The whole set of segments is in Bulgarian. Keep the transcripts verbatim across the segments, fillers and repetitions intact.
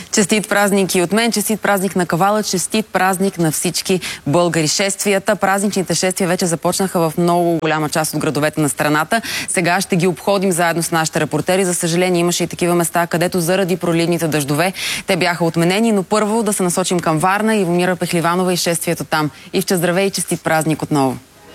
Честит празник и от мен, честит празник на кавала, честит празник на всички българи. Шествията, празничните шествия вече започнаха в много голяма част от градовете на страната. Сега ще ги обходим заедно с нашите репортери. За съжаление имаше и такива места, където заради проливните дъждове те бяха отменени, но първо да се насочим към Варна. Ивомира Пехливанова и шествието там. Ивче, здравей и честит празник отново.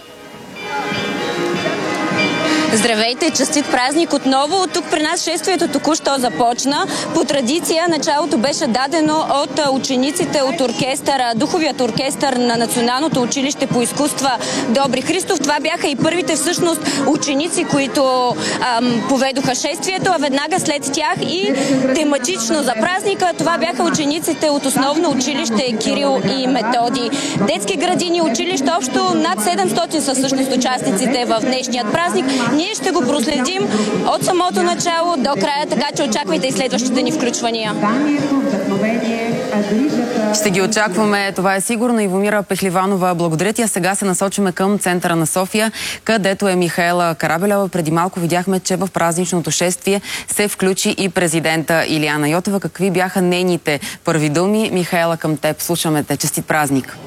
Здравейте, честит празник отново. Тук при нас шествието току-що започна. По традиция началото беше дадено от учениците от оркестъра, духовият оркестър на Националното училище по изкуства Добри Христов. Това бяха и първите всъщност ученици, които ам, поведоха шествието, а веднага след тях и тематично за празника това бяха учениците от основно училище Кирил и Методий. Детски градини, училище, общо над седемстотин са всъщност участниците в днешният празник. Ние ще го проследим от самото начало до края, така че очаквайте и следващите ни включвания. Ще ги очакваме, това е сигурно. Ивомира Пехливанова, благодаря ти. А сега се насочваме към центъра на София, където е Михаела Карабелева. Преди малко видяхме, че в празничното шествие се включи и президента Илияна Йотова. Какви бяха нейните първи думи? Михаела, към теб. Слушаме те. Честит празник!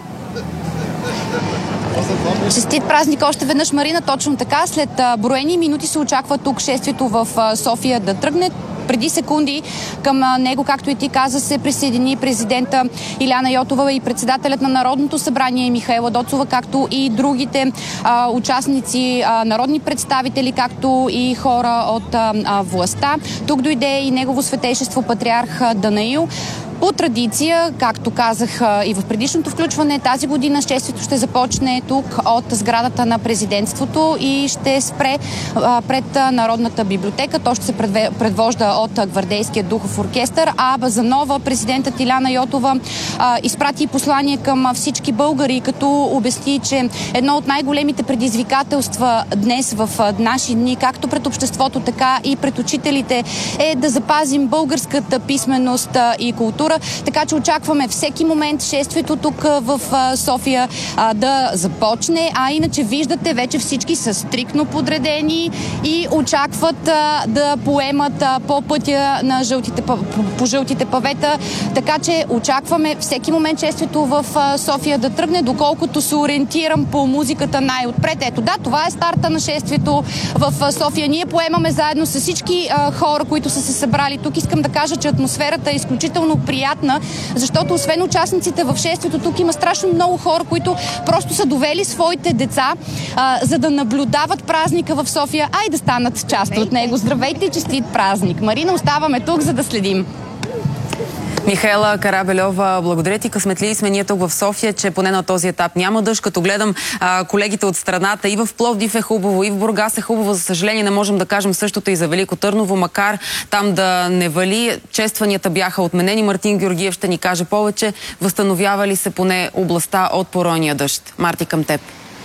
Честит празник още веднъж, Марина. Точно така. След броени минути се очаква тук шествието в София да тръгне. Преди секунди към него, както и ти каза, се присъедини президента Илияна Йотова и председателят на Народното събрание Михаела Доцова, както и другите а, участници, а, народни представители, както и хора от а, а, властта. Тук дойде и негово светейшество патриарх Данаил. По традиция, както казах и в предишното включване, тази година шествието ще започне тук от сградата на президентството и ще спре а, пред Народната библиотека. То ще се предвожда от Гвардейския духов оркестър, а за нова президентът Илияна Йотова а, изпрати послание към всички българи, като обясни, че едно от най-големите предизвикателства днес в наши дни, както пред обществото, така и пред учителите, е да запазим българската писменост и култура. Така че очакваме всеки момент шествието тук в София а, да започне, а иначе виждате, вече всички са стриктно подредени и очакват а, да поемат а, по пътя на жълтите, по, по жълтите павета. Така че очакваме всеки момент шествието в а, София да тръгне, доколкото се ориентирам по музиката най-отпред. Ето да, това е старта на шествието в а, София. Ние поемаме заедно с всички а, хора, които са се събрали тук. Искам да кажа, че атмосферата е изключително приятна, защото освен участниците в шествието, тук има страшно много хора, които просто са довели своите деца, а, за да наблюдават празника в София, а и да станат част от него. Здравейте и честит празник! Марина, оставаме тук, за да следим. Михаела Карабелева, благодаря ти. Късметли сме ние тук в София, че поне на този етап няма дъжд. Като гледам а, колегите от страната, и в Пловдив е хубаво, и в Бургас е хубаво. За съжаление не можем да кажем същото и за Велико Търново, макар там да не вали. Честванията бяха отменени. Мартин Георгиев ще ни каже повече. Възстановява ли се поне областта от поройния дъжд? Марти, към теб.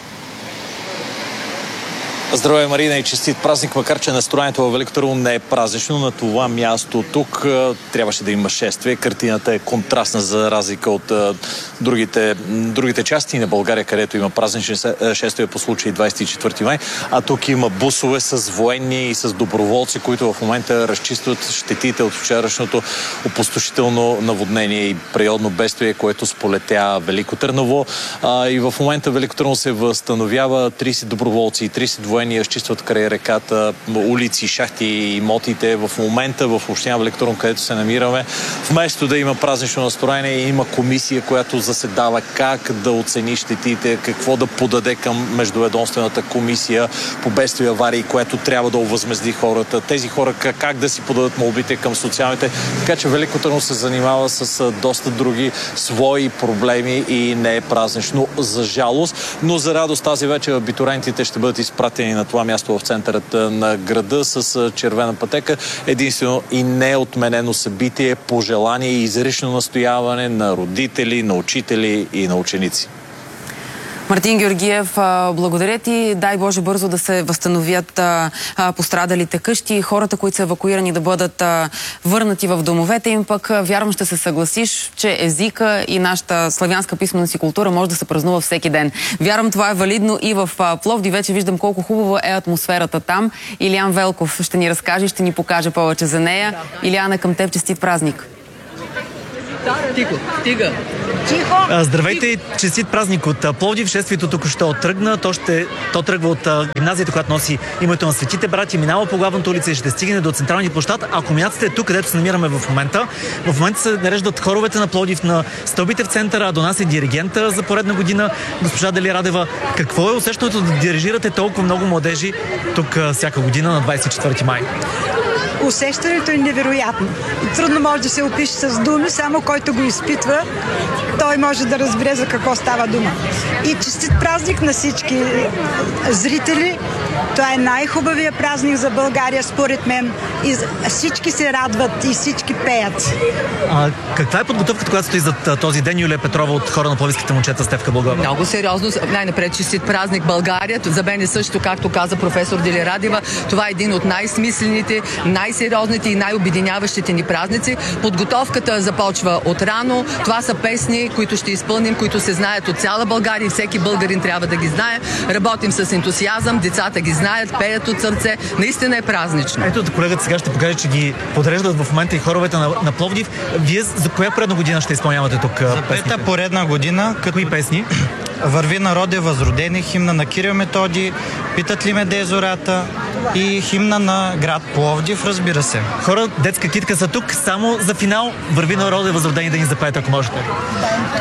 Здравей, Марина, и честит празник, макар че настроението във Велико Търново не е празнично. На това място тук трябваше да има шествие. Картината е контрастна за разлика от а, другите, другите части на България, където има празнични шествия по случай двадесет и четвърти май. А тук има бусове с военни и с доброволци, които в момента разчистват щетите от вчерашното опустошително наводнение и природно бедствие, което сполетя Велико Търново. А, и в момента Велико Търново се възстановява. тридесет доброволци и тридесет военни разчистват край реката, улици, шахти и имотите. В момента в община Велико Търново, където се намираме, вместо да има празнично настроение, има комисия, която заседава как да оцени щетите, какво да подаде към междуведомствената комисия по бедствия и аварии, която трябва да овъзмезди хората. Тези хора как да си подадат молбите към социалните. Така че Велико Търново се занимава с доста други свои проблеми и не е празнично, за жалост. Но за радост тази вечер абитурентите ще бъдат изпратени на това място в центърът на града с червена пътека. Единствено и неотменено събитие по желание и изрично настояване на родители, на учители и на ученици. Мартин Георгиев, благодаря ти. Дай Боже бързо да се възстановят а, пострадалите къщи, хората, които са евакуирани, да бъдат а, върнати в домовете им. Пък вярвам ще се съгласиш, че езика и нашата славянска писменост и култура може да се празнува всеки ден. Вярвам, това е валидно и в Пловдив. Вече виждам колко хубава е атмосферата там. Илиян Велков ще ни разкаже и ще ни покаже повече за нея. Илияна, към теб честит празник! Тихо, стига. Здравейте и честит празник от Пловдив. Шествието току-що тръгна. То, ще, то тръгва от гимназията, която носи името на Светите братя, минава по главната улица и ще стигне до централния площад. А кулминацията е тук, където се намираме в момента. В момента се нареждат хоровете на Пловдив на стълбите в центъра, а до нас е диригента за поредна година, госпожа Дели Радева. Какво е усещането да дирижирате толкова много младежи тук всяка година на двадесет и четвърти май? Усещането е невероятно. Трудно може да се опише с думи, само който го изпитва, той може да разбере за какво става дума. И честит празник на всички зрители. Това е най-хубавия празник за България, според мен. И всички се радват и всички пеят. А, каква е подготовката, която стои за този ден? Юлия Петрова от хора на пловдивските момчета, Стефка Благова. Много сериозно. Най-напред честит празник България. За мен е също, както каза професор Дели Радева, това е един от най-смислените, най-сериозните и най-обединяващите ни празници. Подготовката започва от рано. Това са песни, които ще изпълним, които се знаят от цяла България и всеки българин трябва да ги знае. Работим с ентусиазъм, децата ги знаят, пеят от сърце. Наистина е празнично. Ето, колегата сега ще покаже, че ги подреждат в момента и хоровете на, на Пловдив. Вие за коя поредна година ще изпълнявате тук за пета поредна година. Какви песни? Върви народе възродени, химна на Кирил Методи, Питат ли ме де зората и химна на град Пловдив, разбира се. Хора, детска китка са тук само за финал. Върви народе възродени да ни запеят, ако можете.